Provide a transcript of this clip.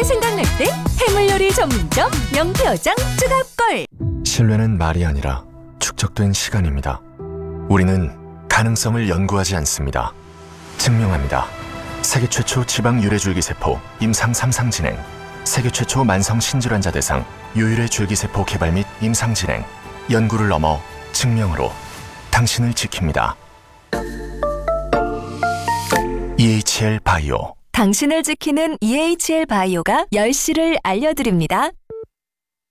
생각날 땐 해물요리 전문점 명태어장 쭈갑걸. 신뢰는 말이 아니라 축적된 시간입니다. 우리는 가능성을 연구하지 않습니다. 증명합니다. 세계 최초 지방 유래줄기세포 임상 3상 진행, 세계 최초 만성 신질환자 대상 유일의 줄기세포 개발 및 임상 진행, 연구를 넘어 증명으로 당신을 지킵니다. EHL 바이오. 당신을 지키는 EHL 바이오가 10시를 알려드립니다.